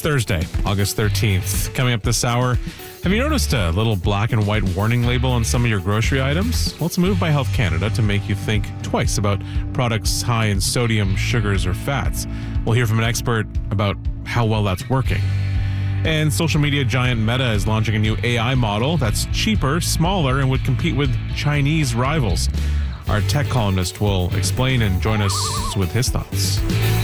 Thursday, August 13th. Coming up this hour, have you noticed a little black and white warning label on some of your grocery items? Well, it's a move by Health Canada to make you think twice about products high in sodium, sugars, or fats. We'll hear from an expert about how well that's working. And social media giant Meta is launching a new AI model that's cheaper, smaller, and would compete with Chinese rivals. Our tech columnist will explain and join us with his thoughts.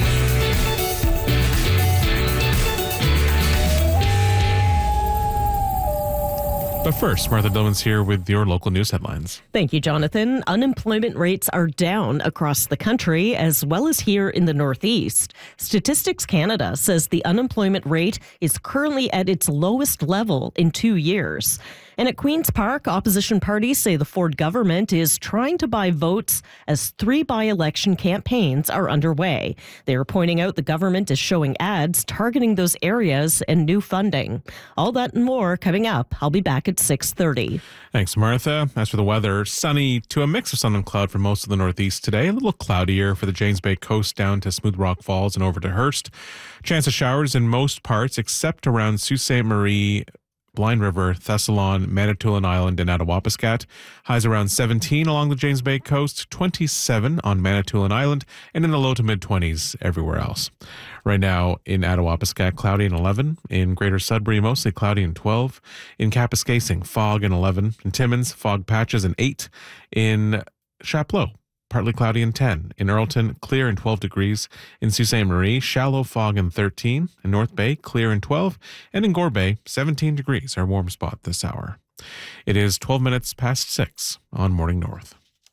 But first, Martha Dillman's here with your local news headlines. Thank you, Jonathan. Unemployment rates are down across the country as well as here in the Northeast. Statistics Canada says the unemployment rate is currently at its lowest level in 2 years. And at Queen's Park, opposition parties say the Ford government is trying to buy votes as 3 by-election campaigns are underway. They are pointing out the government is showing ads targeting those areas and new funding. All that and more coming up. I'll be back at 6:30. Thanks, Martha. As for the weather, sunny to a mix of sun and cloud for most of the Northeast today. A little cloudier for the James Bay coast down to Smooth Rock Falls and over to Hearst. Chance of showers in most parts except around Sault Ste. Marie, Blind River, Thessalon, Manitoulin Island, and Attawapiskat. Highs around 17 along the James Bay coast, 27 on Manitoulin Island, and in the low to mid-20s everywhere else. Right now in Attawapiskat, cloudy and 11. In Greater Sudbury, mostly cloudy and 12. In Kapuskasing, fog and 11. In Timmins, fog patches and 8. In Chapleau, partly cloudy and 10. In Earlton, clear and 12 degrees. In Sault Ste. Marie, shallow fog and 13. In North Bay, clear and 12. And in Gore Bay, 17 degrees, our warm spot this hour. It is 12 minutes past 6 on Morning North.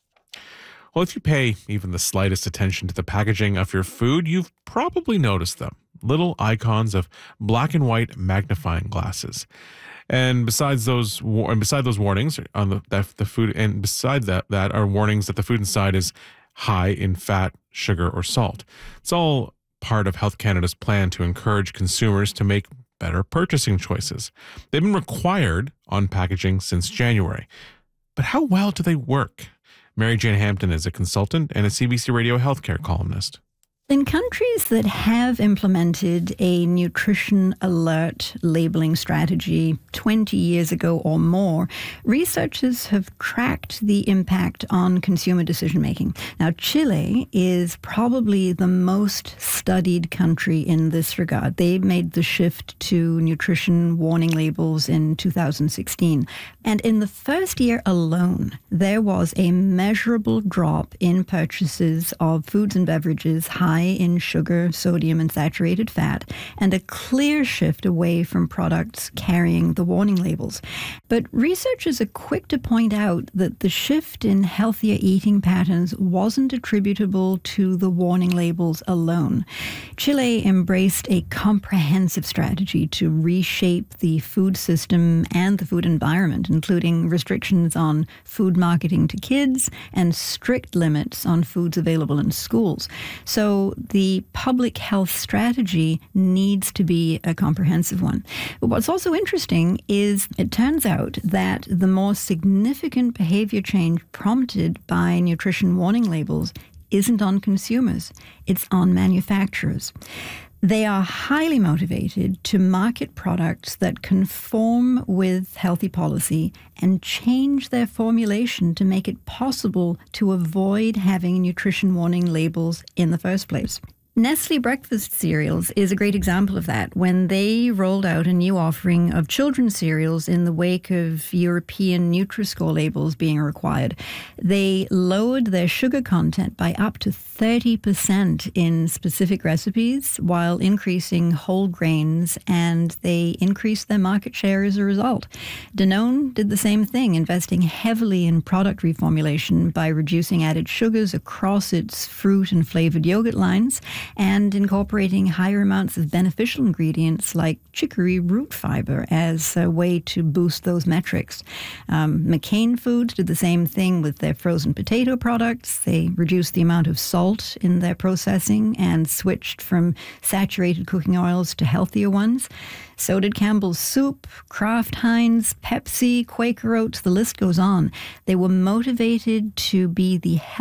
Well, if you pay even the slightest attention to the packaging of your food, you've probably noticed them. Little icons of black and white magnifying glasses. And beside those warnings on the food, and beside that are warnings that the food inside is high in fat, sugar, or salt. It's all part of Health Canada's plan to encourage consumers to make better purchasing choices. They've been required on packaging since January. But how well do they work? Mary Jane Hampton is a consultant and a CBC Radio healthcare columnist. In countries that have implemented a nutrition alert labeling strategy 20 years ago or more, researchers have tracked the impact on consumer decision-making. Now, Chile is probably the most studied country in this regard. They made the shift to nutrition warning labels in 2016. And in the first year alone, there was a measurable drop in purchases of foods and beverages high in sugar, sodium, and saturated fat, and a clear shift away from products carrying the warning labels. But researchers are quick to point out that the shift in healthier eating patterns wasn't attributable to the warning labels alone. Chile embraced a comprehensive strategy to reshape the food system and the food environment, including restrictions on food marketing to kids and strict limits on foods available in schools. So the public health strategy needs to be a comprehensive one. But what's also interesting is it turns out that the more significant behavior change prompted by nutrition warning labels isn't on consumers, it's on manufacturers. They are highly motivated to market products that conform with healthy policy and change their formulation to make it possible to avoid having nutrition warning labels in the first place. Nestle breakfast cereals is a great example of that. When they rolled out a new offering of children's cereals in the wake of European Nutri-Score labels being required, they lowered their sugar content by up to 30% in specific recipes while increasing whole grains, and they increased their market share as a result. Danone did the same thing, investing heavily in product reformulation by reducing added sugars across its fruit and flavored yogurt lines, and incorporating higher amounts of beneficial ingredients like chicory root fiber as a way to boost those metrics. McCain Foods did the same thing with their frozen potato products. They reduced the amount of salt in their processing and switched from saturated cooking oils to healthier ones. So did Campbell's Soup, Kraft Heinz, Pepsi, Quaker Oats, the list goes on. They were motivated to be the